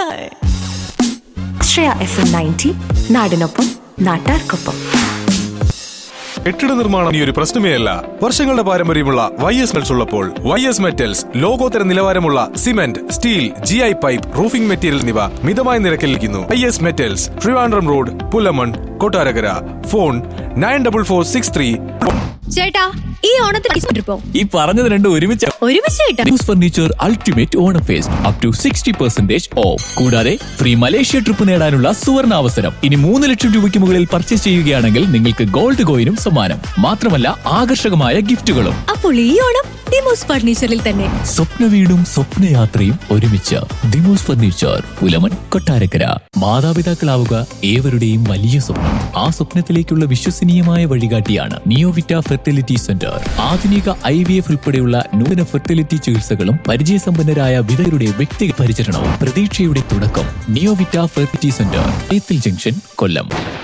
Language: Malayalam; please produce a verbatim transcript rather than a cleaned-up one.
ശ്രേയ എഫ് എം നയൻറ്റി നാടിനൊപ്പം നാട്ടാർക്കൊപ്പം. കെട്ടിട നിർമ്മാണം ഈ ഒരു പ്രശ്നമേ അല്ല. വർഷങ്ങളുടെ പാരമ്പര്യമുള്ള വൈ എസ് മെറ്റൽസ് ഉള്ളപ്പോൾ വൈ എസ് മെറ്റൽസ് ലോകോത്തര നിലവാരമുള്ള cement, steel, G I pipe, roofing material എന്നിവ മിതമായ നിരക്കിൽ ലഭിക്കുന്നു. Y S metals, Trivandrum road, Pulamon, Kottarakkara. Phone nine double four six three. ചേട്ടാ, ഈ ഓണത്തിന് ഈ പറഞ്ഞത് രണ്ടും ഒരുമിച്ച് ഒരുമിച്ച് furniture ultimate Onam first up to sixty percentage of. കൂടാതെ ഫ്രീ മലേഷ്യ ട്രിപ്പ് നേടാനുള്ള സുവർണ അവസരം. ഇനി മൂന്ന് ലക്ഷം രൂപയ്ക്ക് മുകളിൽ പർച്ചേസ് ചെയ്യുകയാണെങ്കിൽ നിങ്ങൾക്ക് ഗോൾഡ് കോയിനും സമ്മാനം. മാത്രമല്ല ആകർഷകമായ ഗിഫ്റ്റുകളും. അപ്പോൾ ഈ ഓണം ഡിമോസ് ഫർണിച്ചറിൽ തന്നെ. സ്വപ്ന വീടും സ്വപ്നയാത്രയും ഒരുമിച്ച്. ഡിമോസ് ഫർണിച്ചർ, പുലമൺ, കൊട്ടാരക്കര. മാതാപിതാക്കളാവുക ഏവരുടെയും വലിയ സ്വപ്നം. ആ സ്വപ്നത്തിലേക്കുള്ള വിശ്വസനീയമായ വഴികാട്ടിയാണ് നിയോവിറ്റ ഫെർട്ടിലിറ്റി സെന്റർ. ആധുനിക ഐ വി എഫ് ഉൾപ്പെടെയുള്ള നൂതന ഫെർട്ടിലിറ്റി ചികിത്സകളും പരിചയസമ്പന്നരായ വിദഗ്ധരുടെ വ്യക്തിഗത പരിചരണവും പ്രതീക്ഷയുടെ തുടക്കം. നിയോവിറ്റ ഫെർട്ടിലിറ്റി സെന്റർ, ജംഗ്ഷൻ, കൊല്ലം.